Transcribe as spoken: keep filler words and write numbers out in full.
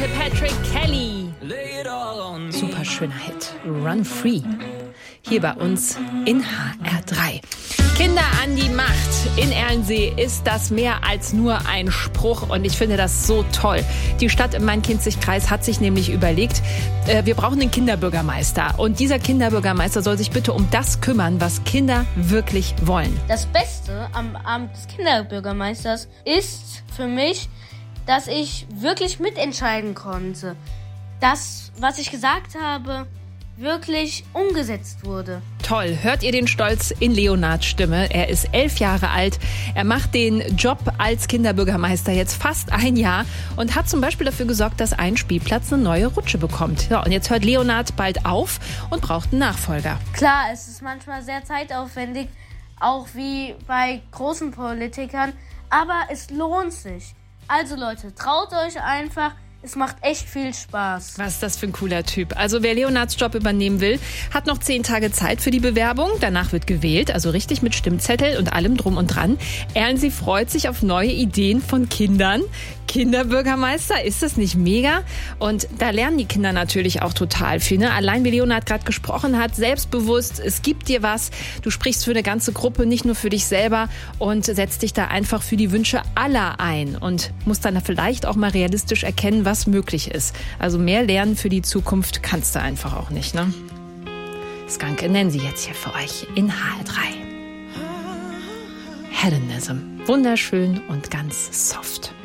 Patrick Kelly. Super schöner Hit. Run Free. Hier bei uns in H R drei. Kinder an die Macht. In Erlensee ist das mehr als nur ein Spruch und ich finde das so toll. Die Stadt im Main-Kinzig-Kreis hat sich nämlich überlegt, äh, wir brauchen einen Kinderbürgermeister. Und dieser Kinderbürgermeister soll sich bitte um das kümmern, was Kinder wirklich wollen. Das Beste am Amt des Kinderbürgermeisters ist für mich, dass ich wirklich mitentscheiden konnte. Das, was ich gesagt habe, wirklich umgesetzt wurde. Toll. Hört ihr den Stolz in Leonards Stimme? Er ist elf Jahre alt. Er macht den Job als Kinderbürgermeister jetzt fast ein Jahr und hat zum Beispiel dafür gesorgt, dass ein Spielplatz eine neue Rutsche bekommt. Ja, und jetzt hört Leonard bald auf und braucht einen Nachfolger. Klar, es ist manchmal sehr zeitaufwendig, auch wie bei großen Politikern, aber es lohnt sich. Also Leute, traut euch einfach. Es macht echt viel Spaß. Was ist das für ein cooler Typ. Also wer Leonards Job übernehmen will, hat noch zehn Tage Zeit für die Bewerbung. Danach wird gewählt, also richtig mit Stimmzettel und allem drum und dran. Erlensee freut sich auf neue Ideen von Kindern. Kinderbürgermeister, ist das nicht mega? Und da lernen die Kinder natürlich auch total viel. Ne? Allein wie Leonard gerade gesprochen hat, selbstbewusst, es gibt dir was. Du sprichst für eine ganze Gruppe, nicht nur für dich selber und setzt dich da einfach für die Wünsche aller ein und musst dann vielleicht auch mal realistisch erkennen, was möglich ist. Also mehr lernen für die Zukunft kannst du einfach auch nicht. Ne? Skanke nennen sie jetzt hier für euch in H R drei. Hedonism. Wunderschön und ganz soft.